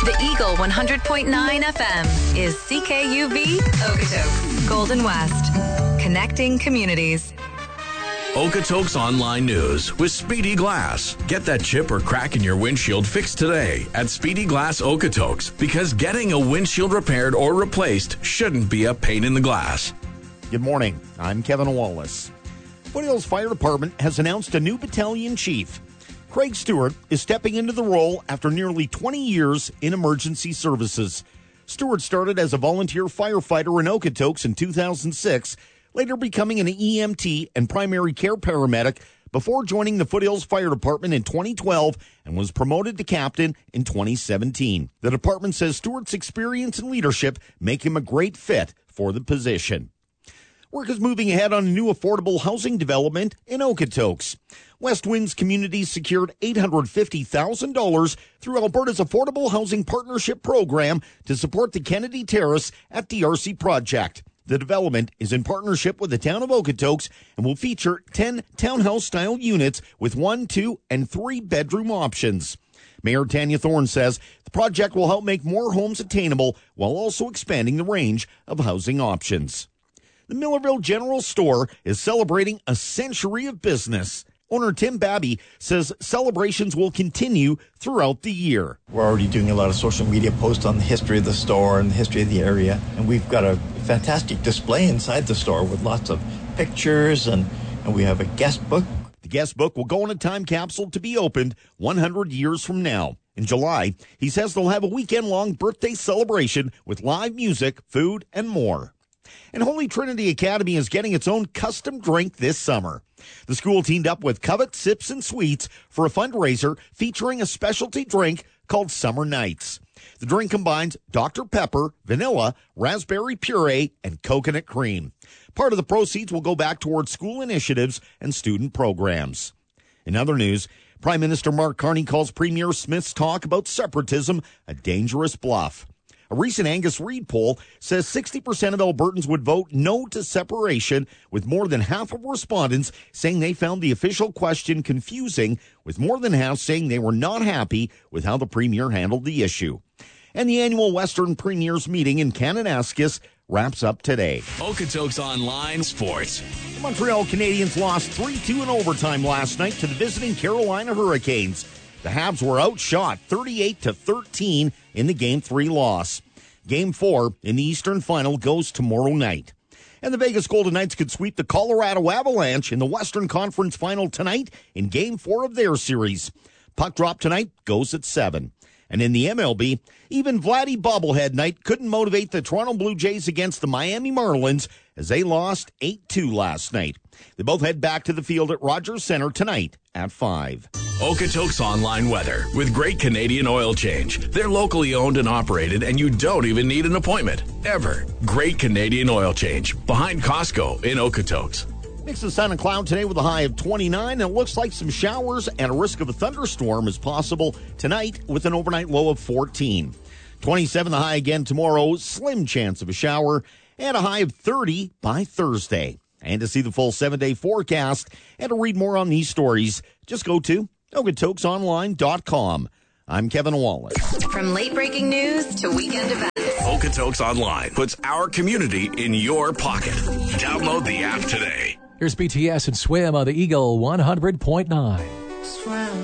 The Eagle 100.9 FM is CKUV Okotoks, Golden West. Connecting communities. Okotoks Online News with Speedy Glass. Get that chip or crack in your windshield fixed today at Speedy Glass Okotoks, because getting a windshield repaired or replaced shouldn't be a pain in the glass. Good morning. I'm Kevin Wallace. Foothills Fire Department has announced a new battalion chief. Craig Stewart is stepping into the role after nearly 20 years in emergency services. Stewart started as a volunteer firefighter in Okotoks in 2006, later becoming an EMT and primary care paramedic before joining the Foothills Fire Department in 2012 and was promoted to captain in 2017. The department says Stewart's experience and leadership make him a great fit for the position. Work is moving ahead on a new affordable housing development in Okotoks. West Winds Communities secured $850,000 through Alberta's Affordable Housing Partnership Program to support the Kennedy Terrace at DRC Project. The development is in partnership with the town of Okotoks and will feature 10 townhouse-style units with 1, 2, and 3-bedroom options. Mayor Tanya Thorne says the project will help make more homes attainable while also expanding the range of housing options. The Millerville General Store is celebrating a century of business. Owner Tim Babby says celebrations will continue throughout the year. We're already doing a lot of social media posts on the history of the store and the history of the area. And we've got a fantastic display inside the store with lots of pictures, and we have a guest book. The guest book will go in a time capsule to be opened 100 years from now. In July, he says they'll have a weekend-long birthday celebration with live music, food, and more. And Holy Trinity Academy is getting its own custom drink this summer. The school teamed up with Covet Sips and Sweets for a fundraiser featuring a specialty drink called Summer Nights. The drink combines Dr. Pepper, vanilla, raspberry puree, and coconut cream. Part of the proceeds will go back towards school initiatives and student programs. In other news, Prime Minister Mark Carney calls Premier Smith's talk about separatism a dangerous bluff. A recent Angus Reid poll says 60% of Albertans would vote no to separation, with more than half of respondents saying they found the official question confusing, with more than half saying they were not happy with how the Premier handled the issue. And the annual Western Premiers meeting in Kananaskis wraps up today. Okotoks Online Sports. The Montreal Canadiens lost 3-2 in overtime last night to the visiting Carolina Hurricanes. The Habs were outshot 38-13 in the Game 3 loss. Game 4 in the Eastern Final goes tomorrow night. And the Vegas Golden Knights could sweep the Colorado Avalanche in the Western Conference Final tonight in Game 4 of their series. Puck drop tonight goes at 7. And in the MLB, even Vladdy bobblehead night couldn't motivate the Toronto Blue Jays against the Miami Marlins as they lost 8-2 last night. They both head back to the field at Rogers Center tonight at 5. Okotoks Online Weather with Great Canadian Oil Change. They're locally owned and operated, and you don't even need an appointment, ever. Great Canadian Oil Change, behind Costco in Okotoks. Mix of sun and cloud today with a high of 29, and it looks like some showers and a risk of a thunderstorm is possible tonight with an overnight low of 14. 27 the high again tomorrow, slim chance of a shower, and a high of 30 by Thursday. And to see the full 7-day forecast and to read more on these stories, just go to OkotoksOnline.com. I'm Kevin Wallace. From late-breaking news to weekend events. Okotoks Online puts our community in your pocket. Download the app today. Here's BTS and Swim on the Eagle 100.9.